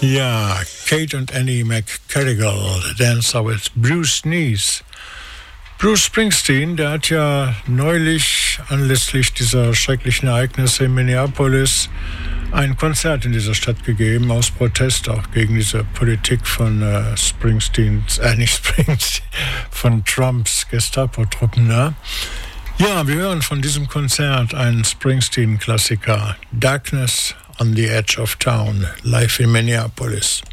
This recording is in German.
Ja, Kate und Annie McCarrigal, Dancer with Bruce Sneeze. Bruce Springsteen, der hat ja neulich anlässlich dieser schrecklichen Ereignisse in Minneapolis ein Konzert in dieser Stadt gegeben, aus Protest auch gegen diese Politik von von Trumps Gestapo-Truppen da. Ja, wir hören von diesem Konzert einen Springsteen-Klassiker, Darkness on the Edge of Town, live in Minneapolis.